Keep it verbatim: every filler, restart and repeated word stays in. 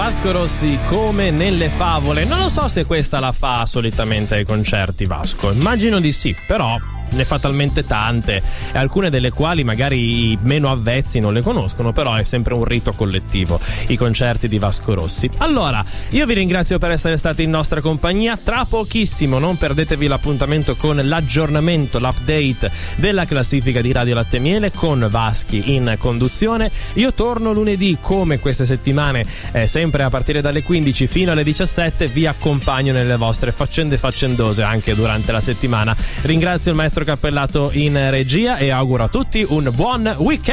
Vasco Rossi, come nelle favole. Non lo so se questa la fa solitamente ai concerti, Vasco. Immagino di sì, però ne fa talmente tante, e alcune delle quali magari i meno avvezzi non le conoscono, però è sempre un rito collettivo i concerti di Vasco Rossi. Allora, io vi ringrazio per essere stati in nostra compagnia. Tra pochissimo non perdetevi l'appuntamento con l'aggiornamento, l'update della classifica di Radio Latte e Miele con Vaschi in conduzione. Io torno lunedì come queste settimane, eh, sempre a partire dalle quindici fino alle diciassette. Vi accompagno nelle vostre faccende faccendose anche durante la settimana. Ringrazio il maestro Cappellato in regia e auguro a tutti un buon weekend.